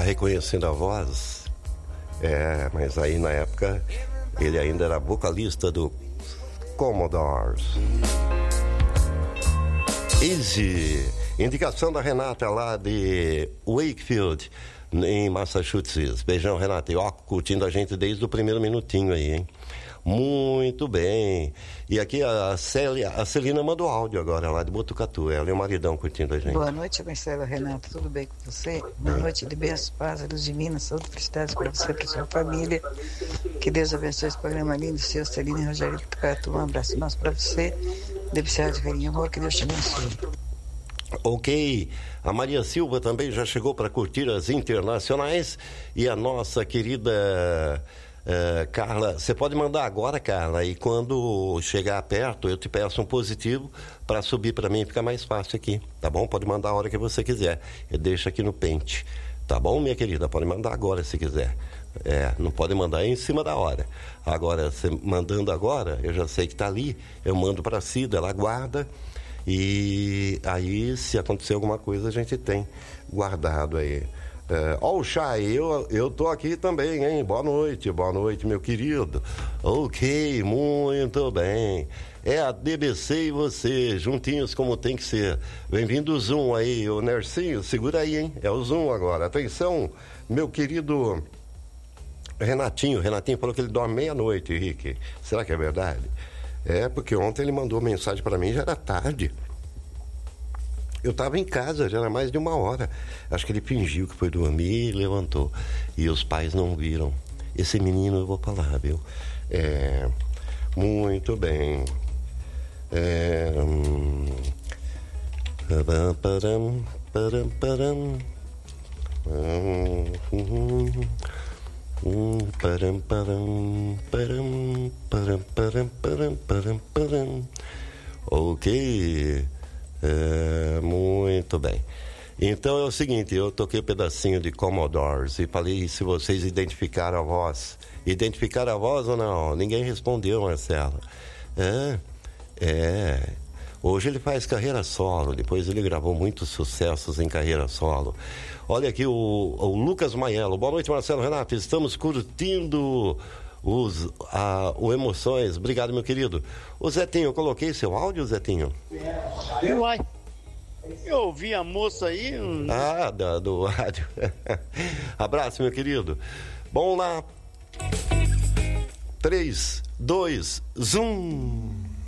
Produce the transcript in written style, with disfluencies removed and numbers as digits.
reconhecendo a voz? Mas aí na época ele ainda era vocalista do Commodores. Easy, indicação da Renata lá de Wakefield, em Massachusetts. Beijão, Renata. E ó, curtindo a gente desde o primeiro minutinho aí, hein? Muito bem. E aqui a Celina mandou áudio agora lá de Botucatu. Ela e o maridão curtindo a gente. Boa noite, Marcelo, Renata. Tudo bem com você? Boa noite de bênçãos, paz, luz divina, saúde, felicidades para você e para sua família. Que Deus abençoe esse programa lindo, seu Celina e Rogério Botucatu. Um abraço nosso para você. Deficiado de carinho e amor. Que Deus te abençoe. Ok, a Maria Silva também já chegou para curtir as internacionais. E a nossa querida Carla, você pode mandar agora, Carla, e quando chegar perto eu te peço um positivo para subir para mim, fica mais fácil aqui, tá bom? Pode mandar a hora que você quiser, deixa aqui no pente, tá bom, minha querida? Pode mandar agora se quiser, não pode mandar em cima da hora. Agora, você mandando agora, eu já sei que tá ali, eu mando para a Cida, ela guarda. E aí, se acontecer alguma coisa, a gente tem guardado aí. Ó, o Chay, eu tô aqui também, hein? Boa noite, meu querido. Ok, muito bem. É a DBC e você, juntinhos como tem que ser. Bem-vindo o Zoom aí, o Nercinho, segura aí, hein? É o Zoom agora. Atenção, meu querido Renatinho. Renatinho falou que ele dorme meia-noite, Henrique. Será que é verdade? Porque ontem ele mandou mensagem para mim, já era tarde. Eu estava em casa, já era mais de 1 hora. Acho que ele fingiu que foi dormir e levantou. E os pais não viram. Esse menino eu vou falar, viu? Muito bem. Ok, muito bem. Então é o seguinte, eu toquei um pedacinho de Commodores e falei se vocês identificaram a voz. Identificaram a voz ou não? Ninguém respondeu, Marcelo. Hoje ele faz carreira solo, depois ele gravou muitos sucessos em carreira solo. Olha aqui o Lucas Maiello. Boa noite, Marcelo, Renato. Estamos curtindo o Emoções. Obrigado, meu querido. O Zetinho, eu coloquei seu áudio, Zetinho? Uai, eu ouvi a moça aí. Do rádio. Abraço, meu querido. Vamos lá. 3, 2, zoom.